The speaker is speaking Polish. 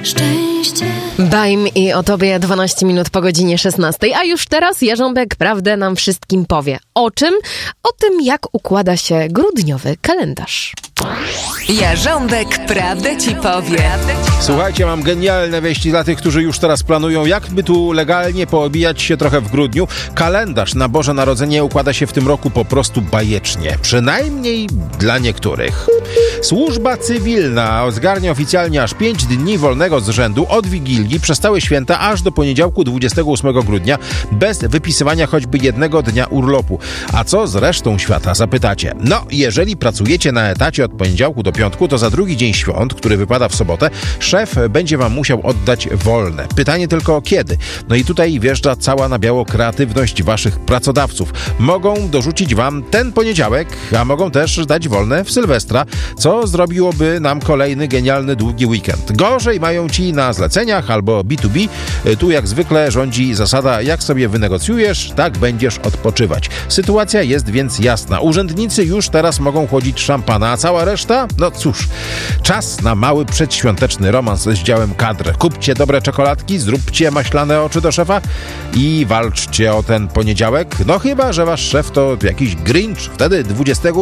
szczęście. Bajm i o tobie 12 minut po godzinie 16. A już teraz Jarząbek prawdę nam wszystkim powie. O czym? O tym, jak układa się grudniowy kalendarz. Jarząbek prawdę ci powie. Słuchajcie, mam genialne wieści dla tych, którzy już teraz planują, jakby tu legalnie poobijać się trochę w grudniu. Kalendarz na Boże Narodzenie układa się w tym roku po prostu bajecznie. Przynajmniej dla niektórych. Służba cywilna zgarnia oficjalnie aż 5 dni wolnego z rzędu od Wigilii przez całe święta aż do poniedziałku 28 grudnia bez wypisywania choćby jednego dnia urlopu. A co z resztą świata, zapytacie? No, jeżeli pracujecie na etacie od poniedziałku do piątku, to za drugi dzień świąt, który wypada w sobotę, szef będzie wam musiał oddać wolne. Pytanie tylko kiedy? No i tutaj wjeżdża cała na biało kreatywność waszych pracodawców. Mogą dorzucić wam ten poniedziałek, a mogą też dać wolne w Sylwestra, co zrobiłoby nam kolejny genialny długi weekend. Gorzej mają ci na zleceniach albo B2B. Tu jak zwykle rządzi zasada, jak sobie wynegocjujesz, tak będziesz odpoczywać. Sytuacja jest więc jasna. Urzędnicy już teraz mogą chłodzić szampana, a cała reszta? No cóż, czas na mały przedświąteczny romans z działem kadr. Kupcie dobre czekoladki, zróbcie maślane oczy do szefa i walczcie o ten poniedziałek. No chyba, że wasz szef to jakiś Grinch. Wtedy 28